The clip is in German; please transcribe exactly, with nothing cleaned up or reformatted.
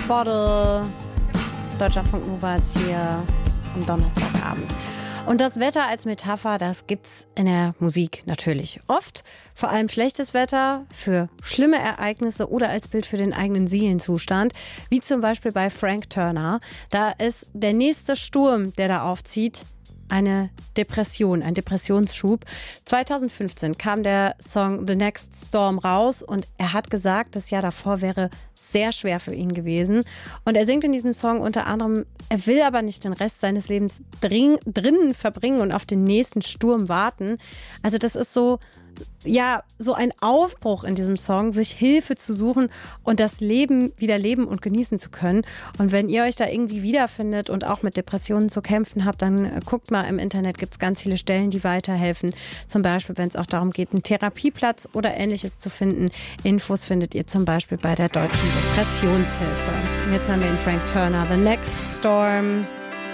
Bottle. Deutschlandfunk Nova ist hier am Donnerstagabend. Und das Wetter als Metapher, das gibt's in der Musik natürlich oft. Vor allem schlechtes Wetter für schlimme Ereignisse oder als Bild für den eigenen Seelenzustand. Wie zum Beispiel bei Frank Turner. Da ist der nächste Sturm, der da aufzieht, eine Depression, ein Depressionsschub. zweitausendfünfzehn kam der Song The Next Storm raus und er hat gesagt, das Jahr davor wäre sehr schwer für ihn gewesen. Und er singt in diesem Song unter anderem, er will aber nicht den Rest seines Lebens dring, drinnen verbringen und auf den nächsten Sturm warten. Also das ist so, ja, so ein Aufbruch in diesem Song, sich Hilfe zu suchen und das Leben wieder leben und genießen zu können. Und wenn ihr euch da irgendwie wiederfindet und auch mit Depressionen zu kämpfen habt, dann guckt mal im Internet, gibt es ganz viele Stellen, die weiterhelfen. Zum Beispiel, wenn es auch darum geht, einen Therapieplatz oder Ähnliches zu finden. Infos findet ihr zum Beispiel bei der Deutschen Depressionshilfe. Jetzt haben wir in Frank Turner, The Next Storm.